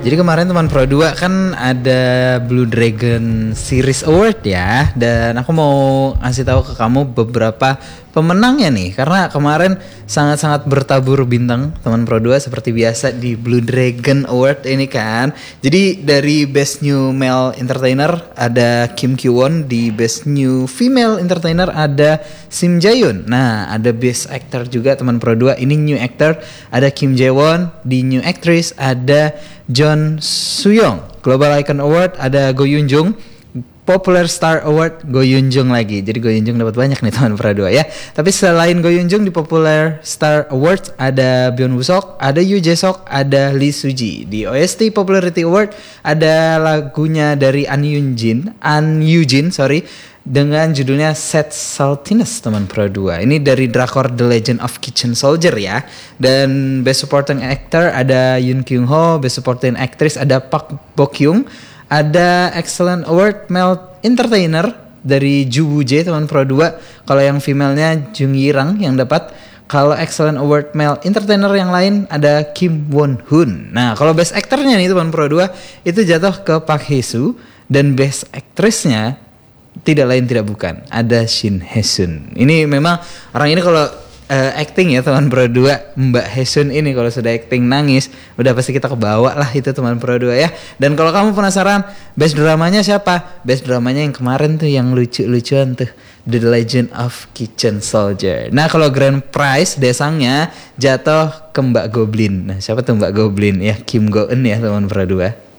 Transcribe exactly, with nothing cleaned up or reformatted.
Jadi kemarin teman Pro dua kan ada Blue Dragon Series Award ya. Dan aku mau ngasih tahu ke kamu beberapa pemenangnya nih, karena kemarin sangat-sangat bertabur bintang teman Pro dua seperti biasa di Blue Dragon Award ini kan. Jadi dari Best New Male Entertainer ada Kim Kyu-won, di Best New Female Entertainer ada Sim Jae-yoon. Nah, ada Best Actor juga teman Pro dua, ini New Actor ada Kim Jae-won, di New Actress ada John Soo-young. Global Icon Award ada Go Yoon-jung. Popular Star Award Go Yoon-jung lagi. Jadi Go Yoon-jung dapat banyak nih teman Pro dua ya. Tapi selain Go Yoon-jung di Popular Star Awards ada Byun Woo-seok, ada Yoo Jae-seok, ada Lee Soo-ji. Di O S T Popularity Award ada lagunya dari An Yoon-jin, An Yoo-jin sorry, dengan judulnya Sad Saltiness teman Pro dua. Ini dari drakor The Legend of Kitchen Soldier ya. Dan Best Supporting Actor ada Yoon Kyung-ho, Best Supporting Actress ada Park Bo-kyung. Ada Excellent Award Male Entertainer dari Ju Woo-jae teman Pro dua. Kalau yang female-nya Jung Yi-rang yang dapat. Kalau Excellent Award Male Entertainer yang lain ada Kim Won-hoon. Nah, kalau Best Actor-nya nih teman Pro dua itu jatuh ke Park Hae-soo, dan Best Actress-nya tidak lain tidak bukan ada Shin Hae-sun. Ini memang orang ini kalau Uh, acting ya teman Pro dua, Mbak Hae-sun ini kalau sudah acting nangis udah pasti kita kebawa lah itu teman Pro dua ya. Dan kalau kamu penasaran best dramanya siapa? Best dramanya yang kemarin tuh yang lucu-lucuan tuh, The Legend of Kitchen Soldier. Nah, kalau grand prize desangnya jatuh ke Mbak Goblin. Nah, siapa tuh Mbak Goblin ya? Kim Go Eun ya teman Pro dua.